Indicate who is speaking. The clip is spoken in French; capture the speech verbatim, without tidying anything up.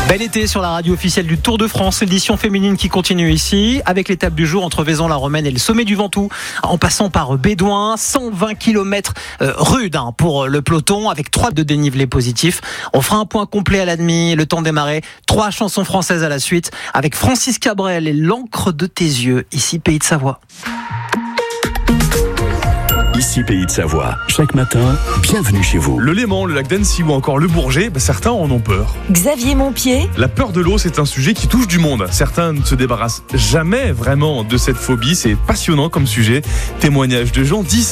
Speaker 1: Bel été sur la radio officielle du Tour de France, édition féminine qui continue ici, avec l'étape du jour entre Vaison-la-Romaine et le sommet du Ventoux, en passant par Bédouin, cent vingt kilomètres euh, rudes hein, pour le peloton, avec trois de dénivelé positif. On fera un point complet à la demi, le temps de démarrer, trois chansons françaises à la suite, avec Francis Cabrel et L'encre de tes yeux, ici Pays de Savoie.
Speaker 2: Ici Pays de Savoie. Chaque matin, bienvenue chez vous.
Speaker 3: Le Léman, le lac d'Annecy ou encore le Bourget, bah certains en ont peur.
Speaker 4: Xavier Montpied.
Speaker 3: La peur de l'eau, c'est un sujet qui touche du monde. Certains ne se débarrassent jamais vraiment de cette phobie. C'est passionnant comme sujet. Témoignage de gens d'ici.